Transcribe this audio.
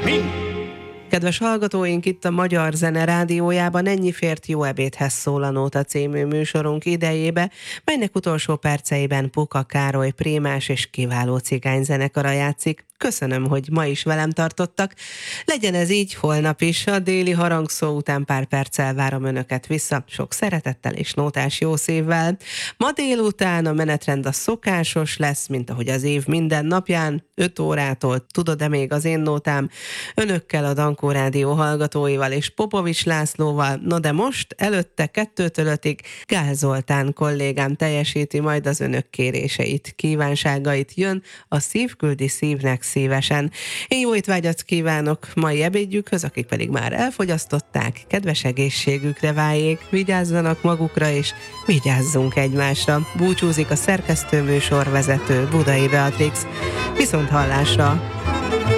Kedves hallgatóink, itt a Magyar Zene Rádiójában Ennyi fért jó ebédhez szól a Nóta című műsorunk idejébe, melynek utolsó perceiben Puka Károly prémás és kiváló cigányzenekara játszik. Köszönöm, hogy ma is velem tartottak. Legyen ez így holnap is. A déli harangszó után pár perccel várom önöket vissza, sok szeretettel és nótás jó szívvel. Ma délután a menetrend a szokásos lesz, mint ahogy az év minden napján, 5 órától, tudod-e még az én nótám, önökkel, a Dankó Rádió hallgatóival és Popovics Lászlóval. No de most előtte 2-től 5-ig Gál Zoltán kollégám teljesíti majd az önök kéréseit, kívánságait. Jön a Szív küldi szívnek szívesen. Én jó étvágyat kívánok mai ebédjükhöz, akik pedig már elfogyasztották, kedves egészségükre váljék, vigyázzanak magukra és vigyázzunk egymásra. Búcsúzik a szerkesztő műsorvezető Budai Beatrix. Viszont hallásra!